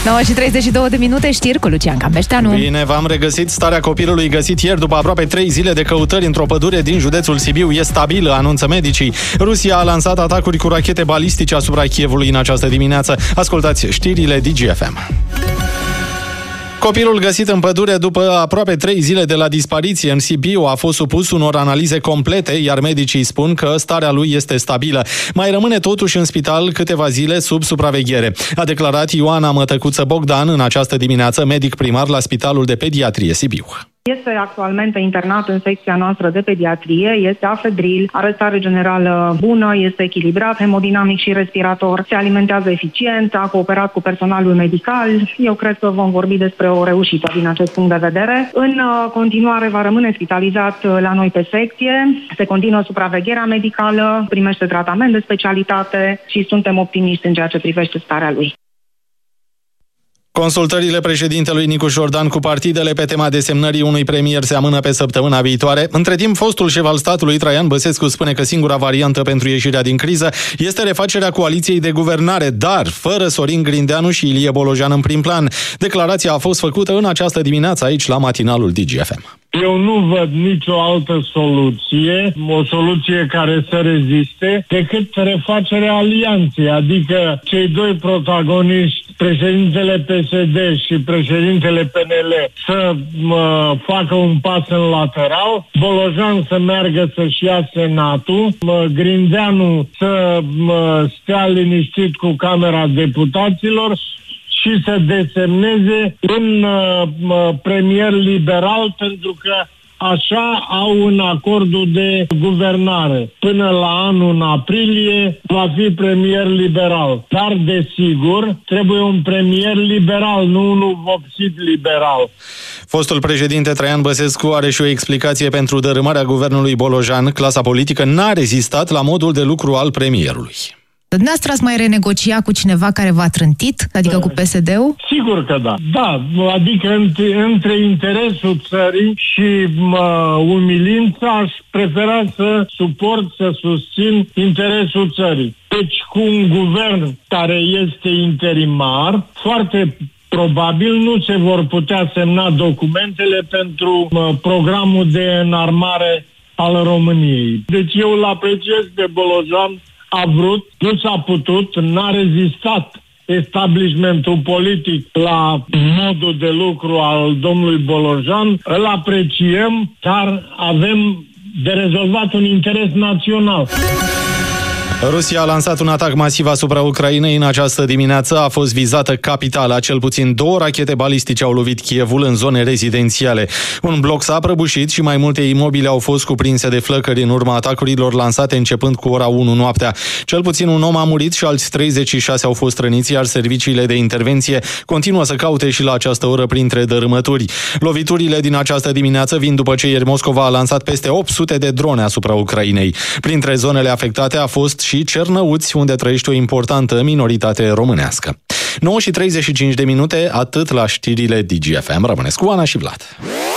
9:32 de minute, știri cu Lucian Campeșteanu. Bine, v-am regăsit. Starea copilului găsit ieri după aproape 3 zile de căutări într-o pădure din județul Sibiu e stabilă, anunță medicii. Rusia a lansat atacuri cu rachete balistice asupra Kievului în această dimineață. Ascultați știrile DGFM. Copilul găsit în pădure după aproape 3 zile de la dispariție în Sibiu a fost supus unor analize complete, iar medicii spun că starea lui este stabilă. Mai rămâne totuși în spital câteva zile sub supraveghere. A declarat Ioana Mătăcuță Bogdan în această dimineață, medic primar la Spitalul de Pediatrie Sibiu. Este actualmente internat în secția noastră de pediatrie, este afebril, are stare generală bună, este echilibrat, hemodinamic și respirator, se alimentează eficient, a cooperat cu personalul medical. Eu cred că vom vorbi despre o reușită din acest punct de vedere. În continuare va rămâne spitalizat la noi pe secție, se continuă supravegherea medicală, primește tratament de specialitate și suntem optimiști în ceea ce privește starea lui. Consultările președintelui Nicu Șordan cu partidele pe tema desemnării unui premier se amână pe săptămâna viitoare. Între timp, fostul șef al statului, Traian Băsescu, spune că singura variantă pentru ieșirea din criză este refacerea coaliției de guvernare, dar fără Sorin Grindeanu și Ilie Bolojan în prim plan. Declarația a fost făcută în această dimineață aici la matinalul DGFM. Eu nu văd nicio altă soluție, o soluție care să reziste, decât refacerea alianței, adică cei doi protagoniști, președintele PSD și președintele PNL, să facă un pas în lateral, Bolojan să meargă să-și ia Senatul, Grindeanu să stea liniștit cu Camera Deputaților și să desemneze un premier liberal, pentru că așa au în acordul de guvernare. Până la anul, în aprilie, va fi premier liberal. Dar, desigur, trebuie un premier liberal, nu un vopsit liberal. Fostul președinte Traian Băsescu are și o explicație pentru dărâmarea guvernului Bolojan. Clasa politică n-a rezistat la modul de lucru al premierului. Dumneavoastră ați mai renegocia cu cineva care v-a trântit? Adică cu PSD-ul? Sigur că da. Da, adică între interesul țării și umilința aș prefera să suport, să susțin interesul țării. Deci cu un guvern care este interimar, foarte probabil nu se vor putea semna documentele pentru programul de înarmare al României. Deci eu îl apreciez pe Bolojan. A vrut, nu s-a putut, n-a rezistat establishmentul politic la modul de lucru al domnului Bolojan. Îl apreciem, dar avem de rezolvat un interes național. Rusia a lansat un atac masiv asupra Ucrainei în această dimineață. A fost vizată capitala. Cel puțin 2 rachete balistice au lovit Kievul în zone rezidențiale. Un bloc s-a prăbușit și mai multe imobile au fost cuprinse de flăcări în urma atacurilor lansate începând cu ora 1 noaptea. Cel puțin un om a murit și alți 36 au fost răniți, iar serviciile de intervenție continuă să caute și la această oră printre dărâmături. Loviturile din această dimineață vin după ce ieri Moscova a lansat peste 800 de drone asupra Ucrainei. Printre zonele afectate a fost și Cernăuți, unde trăiește o importantă minoritate românească. 9:35 de minute, atât la știrile DGFM. Rămâneți cu Ana și Vlad.